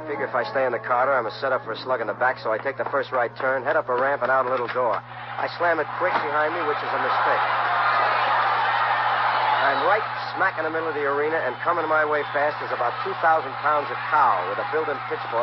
Figure if I stay in the corridor, I'm a set up for a slug in the back, so I take the first right turn, head up a ramp, and out a little door. I slam it quick behind me, which is a mistake. I'm right smack in the middle of the arena, and coming my way fast is about 2,000 pounds of cow with a built-in pitchfork